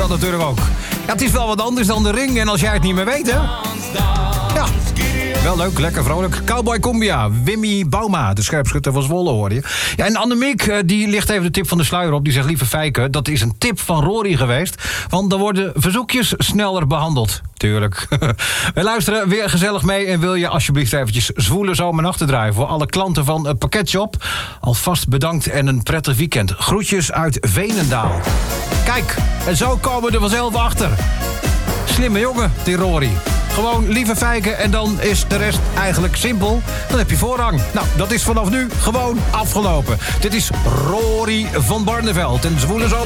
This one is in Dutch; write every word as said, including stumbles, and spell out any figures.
dat natuurlijk ook. Ja, het is wel wat anders dan de ring en als jij het niet meer weet, hè? Ja. Wel leuk, lekker vrolijk. Cowboy Cumbia, Wimmy Bauma, de scherpschutter van Zwolle, hoor je. Ja, en Annemiek, die ligt even de tip van de sluier op. Die zegt, lieve Fijke, dat is een tip van Rory geweest. Want dan worden verzoekjes sneller behandeld. Tuurlijk. We luisteren weer gezellig mee. En wil je alsjeblieft eventjes Zwoele zomernachten draaien voor alle klanten van het Pakketshop. Alvast bedankt en een prettig weekend. Groetjes uit Veenendaal. Kijk, en zo komen we er vanzelf achter. Slimme jongen, die Rory. Gewoon lieve Fijke en dan is de rest eigenlijk simpel. Dan heb je voorrang. Nou, dat is vanaf nu gewoon afgelopen. Dit is Rory van Barneveld en Zwoele zomer.